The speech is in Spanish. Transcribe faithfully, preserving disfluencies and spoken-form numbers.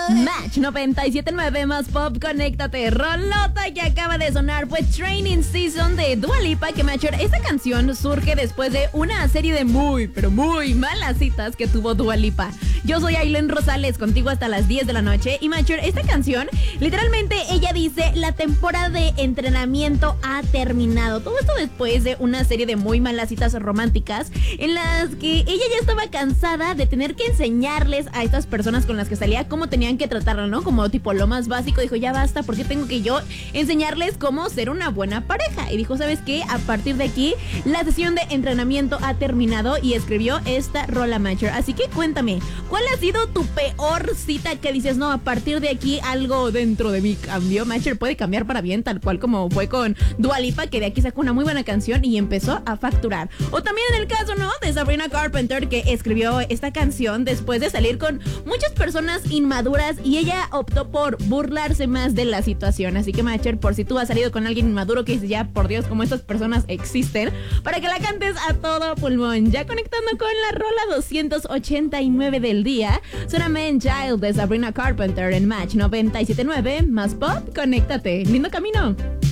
Match noventa y siete punto nueve más pop, conéctate. Rolota que acaba de sonar fue Training Season de Dua Lipa, que Matcher, esta canción surge después de una serie de muy, pero muy malas citas que tuvo Dua Lipa. Yo soy Aileen Rosales, contigo hasta las diez de la noche. Y Matcher, esta canción, literalmente ella dice, la temporada de entrenamiento ha terminado. Todo esto después de una serie de muy malas citas románticas en las que ella ya estaba cansada de tener que enseñarles a estas personas con las que salía cómo tenían que tratarla, ¿no? Como tipo lo más básico. Dijo, ya basta, ¿por qué tengo que yo enseñarles cómo ser una buena pareja? Y dijo, ¿sabes qué? A partir de aquí, la sesión de entrenamiento ha terminado, y escribió esta rola, Matcher. Así que cuéntame, ¿cuál ha sido tu peor cita que dices, no, a partir de aquí algo dentro de mí cambió? Matcher, puede cambiar para bien, tal cual como fue con Dua Lipa, que de aquí sacó una muy buena canción y empezó a facturar. O también en el caso, ¿no?, de Sabrina Carpenter, que escribió esta canción después de salir con muchas personas inmaduras y ella optó por burlarse más de la situación. Así que, Matcher, por si tú has salido con alguien inmaduro que dices, ya, por Dios, como estas personas existen, para que la cantes a todo pulmón. Ya conectando con la rola doscientos ochenta y nueve del día, suena Man Child de Sabrina Carpenter en Match noventa y siete punto nueve más pop, conéctate. Lindo camino.